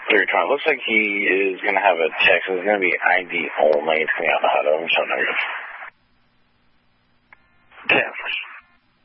320. Looks like he is going to have a text. It's going to be ID only. It's coming out the HUD. I'm showing everything.